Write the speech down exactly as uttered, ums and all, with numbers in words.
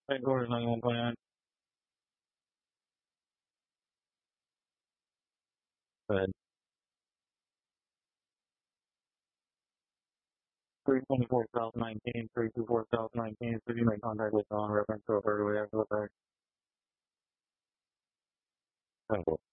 Headquarters ninety-one point nine. Go ahead. three twenty-four South nineteen, three twenty-four South nineteen. Could you make contact with on reference to a further way after the fact?